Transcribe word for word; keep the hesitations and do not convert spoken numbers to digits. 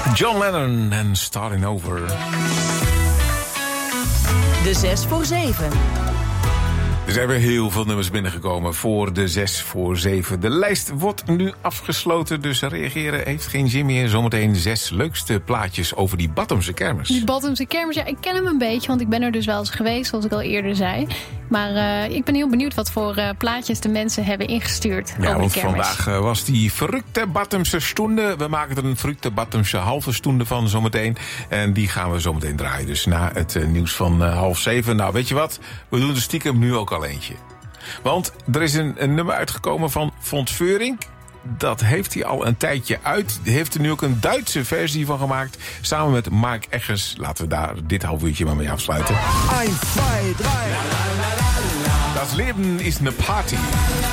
John Lennon en Starting Over. De zes voor zeven. Er zijn weer heel veel nummers binnengekomen voor de zes voor zeven. De lijst wordt nu afgesloten, dus reageren heeft geen zin meer. Zometeen zes leukste plaatjes over die Battumse kermis. Die Battumse kermis, ja, ik ken hem een beetje, want ik ben er dus wel eens geweest, zoals ik al eerder zei. Maar uh, ik ben heel benieuwd wat voor uh, plaatjes de mensen hebben ingestuurd ja, over want de kermis. Vandaag uh, was die verrukte Battumse stoende. We maken er een verrukte Battumse halve stoende van zometeen. En die gaan we zometeen draaien. Dus na het uh, nieuws van uh, half zeven. Nou, weet je wat? We doen er stiekem nu ook al eentje. Want er is een, een nummer uitgekomen van Fons Veurink. Dat heeft hij al een tijdje uit. Hij heeft er nu ook een Duitse versie van gemaakt. Samen met Mark Eggers. Laten we daar dit half uurtje maar mee afsluiten. één, twee, drie. Das Leben ist eine Party.